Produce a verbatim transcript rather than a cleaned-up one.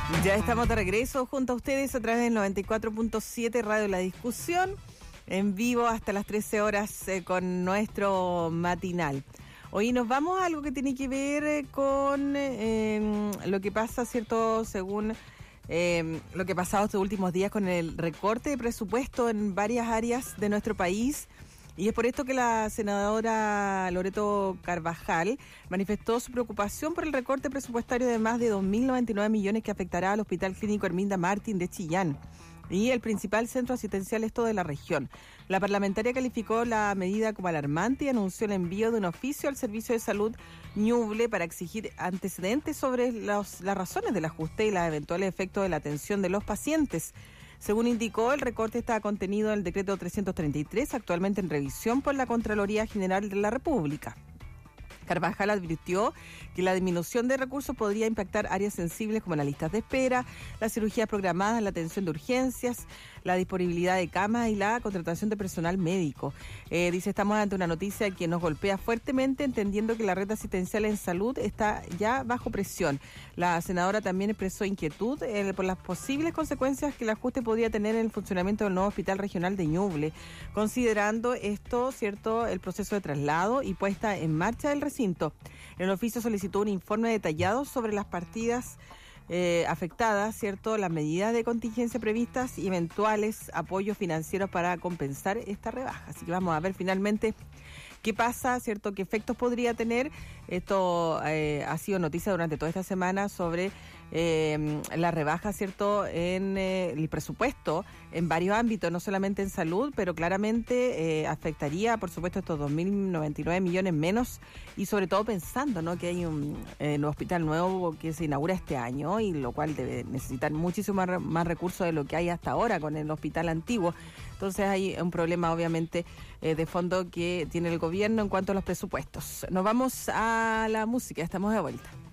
Ya estamos de regreso junto a ustedes a través del noventa y cuatro punto siete Radio La Discusión, en vivo hasta las trece horas eh, con nuestro matinal. Hoy nos vamos a algo que tiene que ver eh, con eh, lo que pasa, ¿cierto?, según eh, lo que ha pasado estos últimos días con el recorte de presupuesto en varias áreas de nuestro país. Y es por esto que la senadora Loreto Carvajal manifestó su preocupación por el recorte presupuestario de más de dos mil noventa y nueve millones que afectará al Hospital Clínico Herminda Martín de Chillán y el principal centro asistencial esto de la región. La parlamentaria calificó la medida como alarmante y anunció el envío de un oficio al Servicio de Salud Ñuble para exigir antecedentes sobre los, las razones del ajuste y los eventuales efectos de la atención de los pacientes. Según indicó, el recorte está contenido en el decreto trescientos treinta y tres, actualmente en revisión por la Contraloría General de la República. Carvajal advirtió que la disminución de recursos podría impactar áreas sensibles como las listas de espera, las cirugías programadas, la atención de urgencias, la disponibilidad de camas y la contratación de personal médico. Eh, dice, estamos ante una noticia que nos golpea fuertemente, entendiendo que la red asistencial en salud está ya bajo presión. La senadora también expresó inquietud eh, por las posibles consecuencias que el ajuste podría tener en el funcionamiento del nuevo Hospital Regional de Ñuble, considerando esto, cierto, el proceso de traslado y puesta en marcha del recinto. El oficio solicitó un informe detallado sobre las partidas eh, afectadas, cierto, las medidas de contingencia previstas y eventuales apoyos financieros para compensar esta rebaja. Así que vamos a ver finalmente qué pasa, cierto, qué efectos podría tener. Esto eh, ha sido noticia durante toda esta semana sobre eh, la rebaja, cierto, en eh, el presupuesto en varios ámbitos, no solamente en salud, pero claramente eh, afectaría, por supuesto, estos dos mil noventa y nueve millones menos, y sobre todo pensando, ¿no?, que hay un, eh, un hospital nuevo que se inaugura este año, y lo cual debe necesitar muchísimo más, más recursos de lo que hay hasta ahora con el hospital antiguo. Entonces hay un problema, obviamente, eh, de fondo que tiene el gobierno en cuanto a los presupuestos. Nos vamos a la música, estamos de vuelta.